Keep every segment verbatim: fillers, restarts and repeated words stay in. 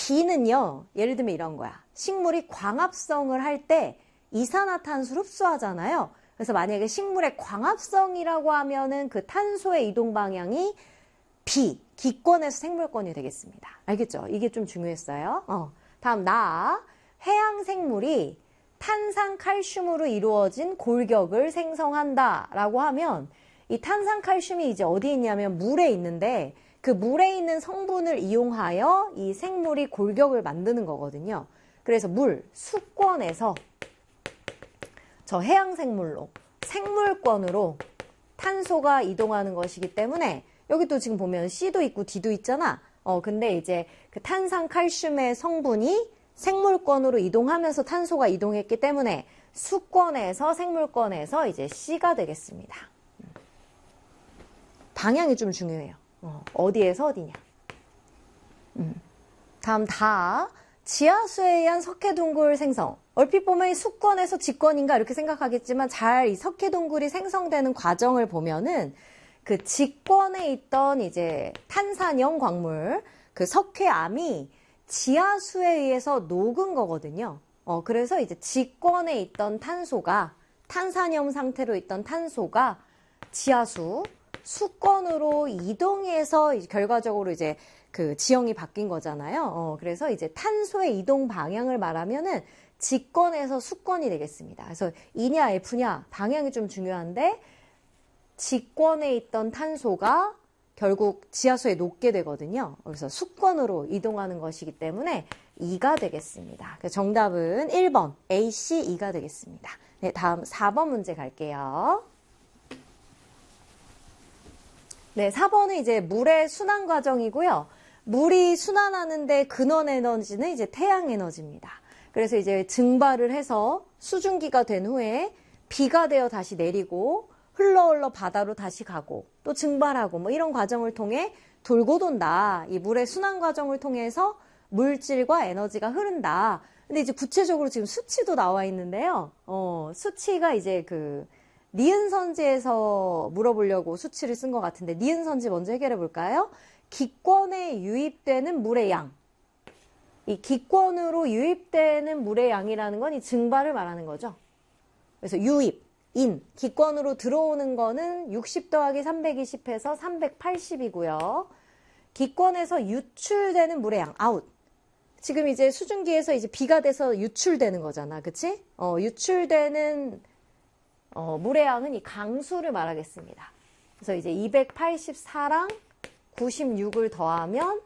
B는요, 예를 들면 이런 거야. 식물이 광합성을 할 때 이산화탄소를 흡수하잖아요. 그래서 만약에 식물의 광합성이라고 하면은 그 탄소의 이동 방향이 B, 기권에서 생물권이 되겠습니다. 알겠죠? 이게 좀 중요했어요. 어. 다음 나, 해양 생물이 탄산 칼슘으로 이루어진 골격을 생성한다 라고 하면 이 탄산 칼슘이 이제 어디 있냐면 물에 있는데 그 물에 있는 성분을 이용하여 이 생물이 골격을 만드는 거거든요. 그래서 물, 수권에서 저 해양 생물로 생물권으로 탄소가 이동하는 것이기 때문에 여기 또 지금 보면 C도 있고 D도 있잖아. 어, 근데 이제 그 탄산 칼슘의 성분이 생물권으로 이동하면서 탄소가 이동했기 때문에 수권에서 생물권에서 이제 C가 되겠습니다. 방향이 좀 중요해요. 어, 어디에서 어디냐. 음. 다음 다 지하수에 의한 석회동굴 생성. 얼핏 보면 수권에서 직권인가 이렇게 생각하겠지만 잘 이 석회동굴이 생성되는 과정을 보면은 그 직권에 있던 이제 탄산형 광물, 그 석회암이 지하수에 의해서 녹은 거거든요. 어, 그래서 이제 직권에 있던 탄소가, 탄산염 상태로 있던 탄소가 지하수, 수권으로 이동해서 결과적으로 이제 그 지형이 바뀐 거잖아요. 어, 그래서 이제 탄소의 이동 방향을 말하면은 직권에서 수권이 되겠습니다. 그래서 E냐 F냐 방향이 좀 중요한데 직권에 있던 탄소가 결국 지하수에 녹게 되거든요. 그래서 수권으로 이동하는 것이기 때문에 E가 되겠습니다. 그래서 정답은 일 번 A, C, E가 되겠습니다. 네, 다음 사 번 문제 갈게요. 네, 사 번은 이제 물의 순환 과정이고요. 물이 순환하는데 근원 에너지는 이제 태양 에너지입니다. 그래서 이제 증발을 해서 수증기가 된 후에 비가 되어 다시 내리고 흘러 흘러 바다로 다시 가고 또 증발하고 뭐 이런 과정을 통해 돌고 돈다. 이 물의 순환 과정을 통해서 물질과 에너지가 흐른다. 근데 이제 구체적으로 지금 수치도 나와 있는데요. 어, 수치가 이제 그 니은 선지에서 물어보려고 수치를 쓴 것 같은데 니은 선지 먼저 해결해 볼까요? 기권에 유입되는 물의 양. 이 기권으로 유입되는 물의 양이라는 건 이 증발을 말하는 거죠. 그래서 유입, 인, 기권으로 들어오는 거는 육십 더하기 삼백이십해서 삼백팔십이고요. 기권에서 유출되는 물의 양, 아웃. 지금 이제 수증기에서 이제 비가 돼서 유출되는 거잖아. 그치? 어, 유출되는 어, 물의 양은 이 강수를 말하겠습니다. 그래서 이제 이백팔십사랑 구십육을 더하면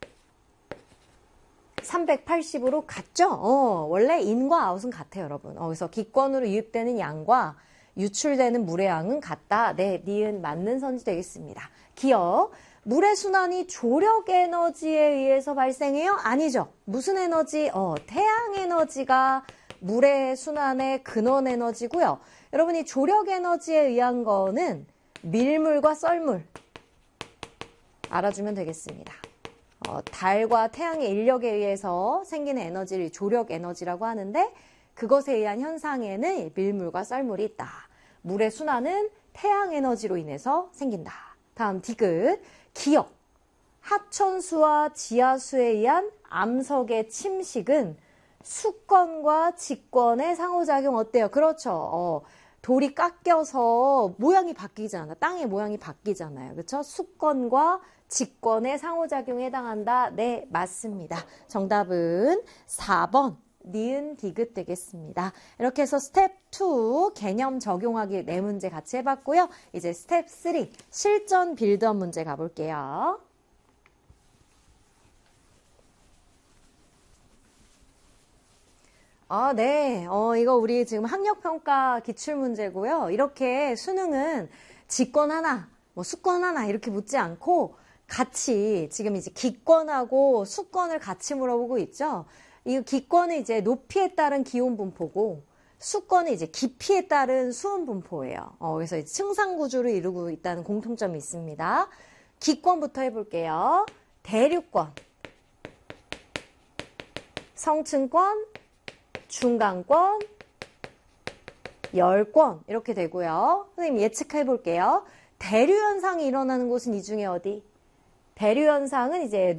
삼백팔십으로 같죠? 어, 원래 인과 아웃은 같아요, 여러분. 어, 그래서 기권으로 유입되는 양과 유출되는 물의 양은 같다. 네, 니은 맞는 선지 되겠습니다. 기억. 물의 순환이 조력 에너지에 의해서 발생해요? 아니죠. 무슨 에너지? 어, 태양 에너지가 물의 순환의 근원 에너지고요. 여러분이 조력 에너지에 의한 거는 밀물과 썰물 알아주면 되겠습니다. 어, 달과 태양의 인력에 의해서 생기는 에너지를 조력 에너지라고 하는데 그것에 의한 현상에는 밀물과 썰물이 있다. 물의 순환은 태양 에너지로 인해서 생긴다. 다음 디귿. 기역. 하천수와 지하수에 의한 암석의 침식은 수권과 직권의 상호작용 어때요? 그렇죠. 어, 돌이 깎여서 모양이 바뀌잖아. 땅의 모양이 바뀌잖아요. 그렇죠? 수권과 직권의 상호작용에 해당한다. 네, 맞습니다. 정답은 사 번 니은 디귿 되겠습니다. 이렇게 해서 스텝 이 개념 적용하기 네 문제 같이 해봤고요. 이제 스텝 삼 실전 빌드업 문제 가볼게요. 아, 네. 어, 이거 우리 지금 학력평가 기출문제고요. 이렇게 수능은 직권 하나, 뭐 수권 하나 이렇게 묻지 않고 같이 지금 이제 기권하고 수권을 같이 물어보고 있죠. 이 기권은 이제 높이에 따른 기온 분포고 수권은 이제 깊이에 따른 수온 분포예요. 어, 그래서 이제 층상구조를 이루고 있다는 공통점이 있습니다. 기권부터 해볼게요. 대륙권, 성층권, 중간권, 열권 이렇게 되고요. 선생님 예측해 볼게요. 대류 현상이 일어나는 곳은 이 중에 어디? 대류 현상은 이제